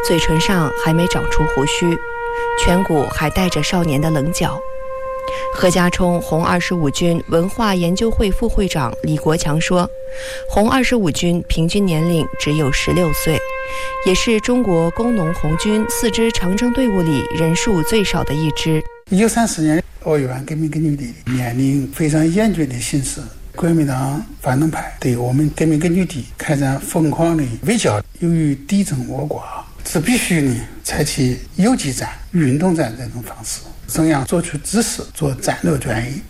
嘴唇上还没长出胡须，颧骨还带着少年的棱角。何家冲红25军文化研究会副会长李国强说，红25军平均年龄只有16岁，也是中国工农红军4支长征队伍里人数最少的一支。 1934年鄂豫皖革命根据地面临非常严峻的形势，国民党反动派对我们革命根据地开展疯狂的围剿，由于敌众我寡，是必须采取游击战、运动战这种方式，这样做出指示，做战略转移。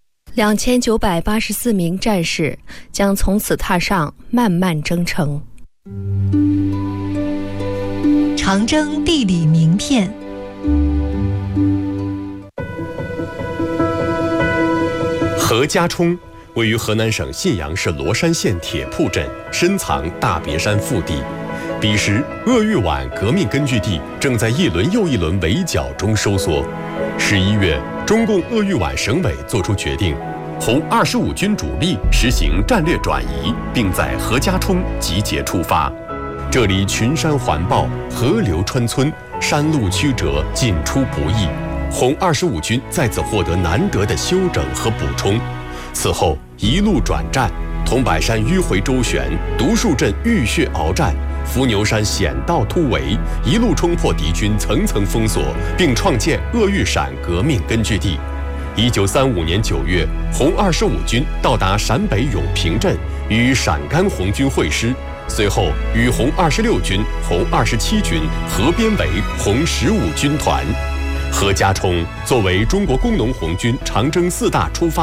2984名战士将从此踏上漫漫征程。 长征地理名片。 何家冲位于河南省信阳市罗山县铁铺镇，深藏大别山腹地。彼时，鄂豫皖革命根据地正在一轮又一轮围剿中收缩。11月，中共鄂豫皖省委作出决定，红25军主力实行战略转移，并在何家冲集结出发。这里群山环抱，河流穿村，山路曲折，进出不易。红25军在此获得难得的休整和补充。此后一路转战，桐柏山迂回周旋，独树镇浴血鏖战，伏牛山险道突围，一路冲破敌军层层封锁，并创建鄂豫陕革命根据地。1935年9月，红25军到达陕北永平镇，与陕甘红军会师，随后与红26军、红27军合编为红15军团。何家冲作为中国工农红军长征4大出发